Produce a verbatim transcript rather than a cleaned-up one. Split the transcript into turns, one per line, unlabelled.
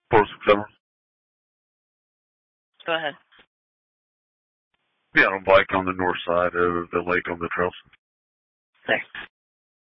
four six seven.
Go ahead.
Yeah, on a bike on the north side of the lake on the trails.
Thanks.